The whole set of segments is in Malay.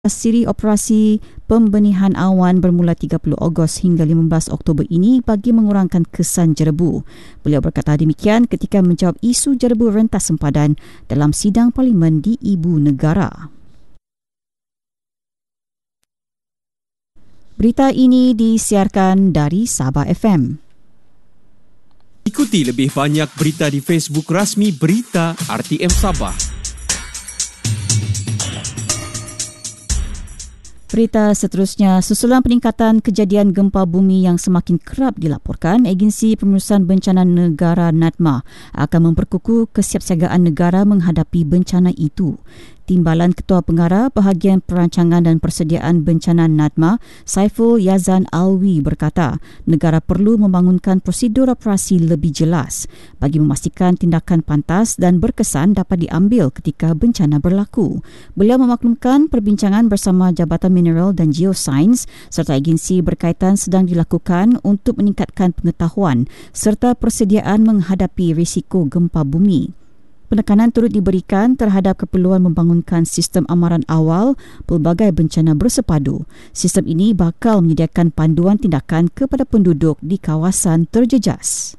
siri operasi pembenihan awan bermula 30 Ogos hingga 15 Oktober ini bagi mengurangkan kesan jerebu. Beliau berkata demikian ketika menjawab isu jerebu rentas sempadan dalam sidang parlimen di Ibu Negara. Berita ini disiarkan dari Sabah FM. Ikuti lebih banyak berita di Facebook rasmi Berita RTM Sabah. Berita seterusnya, susulan peningkatan kejadian gempa bumi yang semakin kerap dilaporkan, Agensi Pengurusan Bencana Negara NADMA akan memperkukuh kesiapsiagaan negara menghadapi bencana itu. Timbalan Ketua Pengarah Bahagian Perancangan dan Persediaan Bencana NADMA, Saiful Yazan Alwi berkata, negara perlu membangunkan prosedur operasi lebih jelas bagi memastikan tindakan pantas dan berkesan dapat diambil ketika bencana berlaku. Beliau memaklumkan perbincangan bersama Jabatan Mineral dan Geosains serta agensi berkaitan sedang dilakukan untuk meningkatkan pengetahuan serta persediaan menghadapi risiko gempa bumi. Penekanan turut diberikan terhadap keperluan membangunkan sistem amaran awal pelbagai bencana bersepadu. Sistem ini bakal menyediakan panduan tindakan kepada penduduk di kawasan terjejas.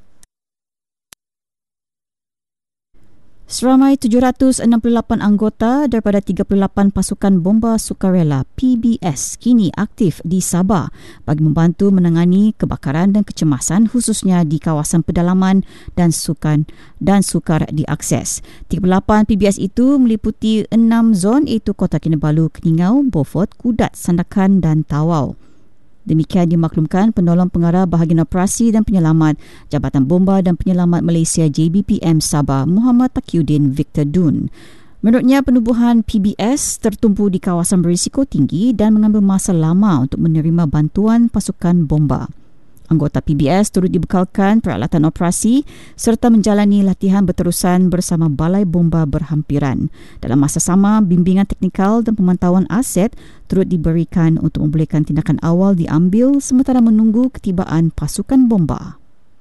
Seramai 768 anggota daripada 38 pasukan bomba sukarela PBS kini aktif di Sabah bagi membantu menangani kebakaran dan kecemasan khususnya di kawasan pedalaman dan sukar diakses. 38 PBS itu meliputi 6 zon iaitu Kota Kinabalu, Keningau, Beaufort, Kudat, Sandakan dan Tawau. Demikian dimaklumkan penolong pengarah Bahagian Operasi dan Penyelamat Jabatan Bomba dan Penyelamat Malaysia JBPM Sabah, Muhammad Taqiyuddin Victor Dun. Menurutnya, penubuhan PBS tertumpu di kawasan berisiko tinggi dan mengambil masa lama untuk menerima bantuan pasukan bomba. Anggota PBS turut dibekalkan peralatan operasi serta menjalani latihan berterusan bersama Balai Bomba berhampiran. Dalam masa sama, bimbingan teknikal dan pemantauan aset turut diberikan untuk membolehkan tindakan awal diambil sementara menunggu ketibaan pasukan bomba.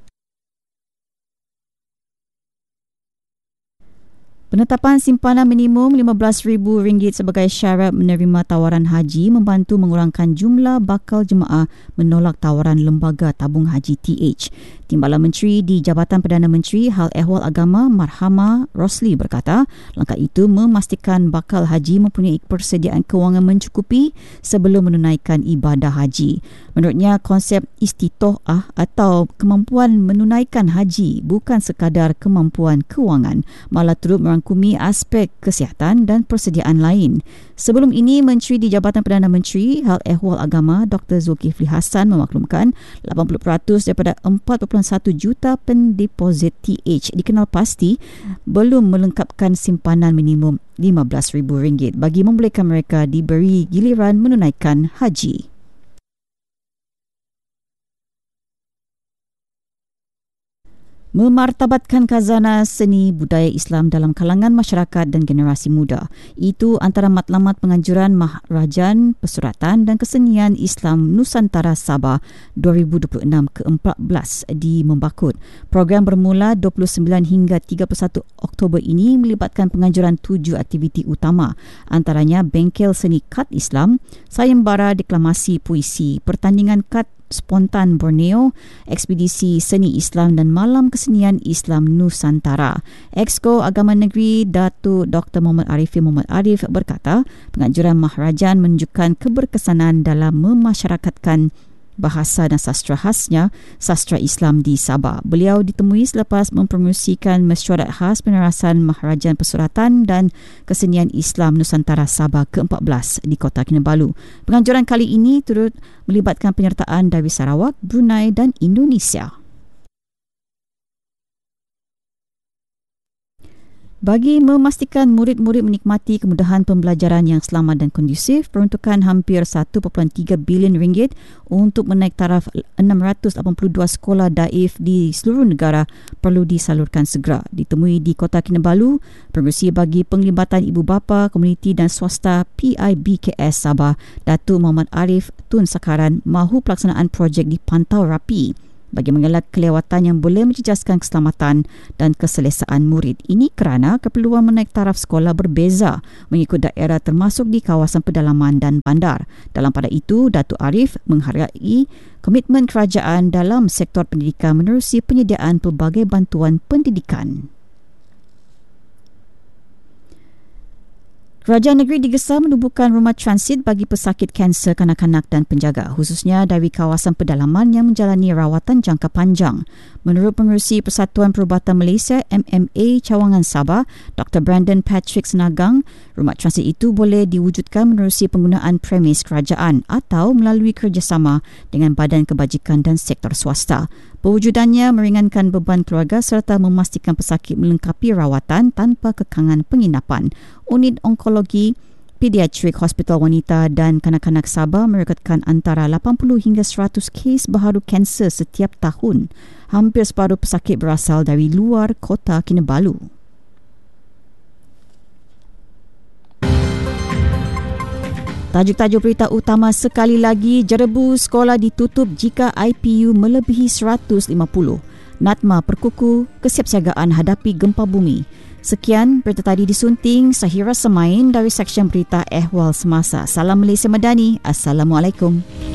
Penetapan simpanan minimum RM15,000 sebagai syarat menerima tawaran haji membantu mengurangkan jumlah bakal jemaah menolak tawaran Lembaga Tabung Haji TH. Timbalan Menteri di Jabatan Perdana Menteri Hal Ehwal Agama Marhama Rosli berkata, langkah itu memastikan bakal haji mempunyai persediaan kewangan mencukupi sebelum menunaikan ibadah haji. Menurutnya, konsep istitoah atau kemampuan menunaikan haji bukan sekadar kemampuan kewangan, malah turut merangkumi aspek kesihatan dan persediaan lain. Sebelum ini, Menteri di Jabatan Perdana Menteri Hal Ehwal Agama Dr. Zulkifli Hassan memaklumkan 80% daripada 4.1 juta pendeposit TH dikenal pasti belum melengkapkan simpanan minimum RM15,000 bagi membolehkan mereka diberi giliran menunaikan haji. Memartabatkan khazanah seni budaya Islam dalam kalangan masyarakat dan generasi muda. Itu antara matlamat penganjuran Mahrajan Persuratan dan Kesenian Islam Nusantara Sabah 2026 ke-14 di Membakut. Program bermula 29 hingga 31 Oktober ini melibatkan penganjuran 7 aktiviti utama, antaranya bengkel seni kad Islam, sayembara deklamasi puisi, pertandingan kad spontan Borneo, ekspedisi seni Islam dan malam kesenian Islam Nusantara. Exco Agama Negeri Datuk Dr. Muhammad Arif berkata, penganjuran Mahrajan menunjukkan keberkesanan dalam memasyarakatkan bahasa dan sastra khasnya, sastra Islam di Sabah. Beliau ditemui selepas mempromosikan mesyuarat khas penerasan Mahrajan Persuratan dan Kesenian Islam Nusantara Sabah ke-14 di Kota Kinabalu. Penganjuran kali ini turut melibatkan penyertaan dari Sarawak, Brunei dan Indonesia. Bagi memastikan murid-murid menikmati kemudahan pembelajaran yang selamat dan kondusif, peruntukan hampir RM1.3 bilion untuk menaik taraf 682 sekolah daif di seluruh negara perlu disalurkan segera. Ditemui di Kota Kinabalu, Pengerusi bagi Penglibatan Ibu Bapa, Komuniti dan Swasta PIBKS Sabah, Datuk Muhammad Arif Tun Sakaran mahu pelaksanaan projek dipantau rapi. bagi mengelak kelewatan yang boleh menjejaskan keselamatan dan keselesaan murid. Ini kerana keperluan menaik taraf sekolah berbeza mengikut daerah termasuk di kawasan pedalaman dan bandar. Dalam pada itu, Datuk Arif menghargai komitmen kerajaan dalam sektor pendidikan menerusi penyediaan pelbagai bantuan pendidikan. Kerajaan negeri digesa menubuhkan rumah transit bagi pesakit kanser kanak-kanak dan penjaga, khususnya dari kawasan pedalaman yang menjalani rawatan jangka panjang. Menurut Pengerusi Persatuan Perubatan Malaysia MMA Cawangan Sabah, Dr. Brandon Patrick Senagang, rumah transit itu boleh diwujudkan menerusi penggunaan premis kerajaan atau melalui kerjasama dengan badan kebajikan dan sektor swasta. Pewujudannya meringankan beban keluarga serta memastikan pesakit melengkapi rawatan tanpa kekangan penginapan. Unit Onkologi Pediatrik Hospital Wanita dan Kanak-kanak Sabah merekodkan antara 80 hingga 100 kes baharu kanser setiap tahun. Hampir separuh pesakit berasal dari luar Kota Kinabalu. Tajuk-tajuk berita utama sekali lagi, Jerebu sekolah ditutup jika IPU melebihi 150. Natma perkuku kesiapsiagaan hadapi gempa bumi. Sekian berita tadi disunting Sahira Semain dari Seksyen Berita Ehwal Semasa. Salam Malaysia Madani. Assalamualaikum.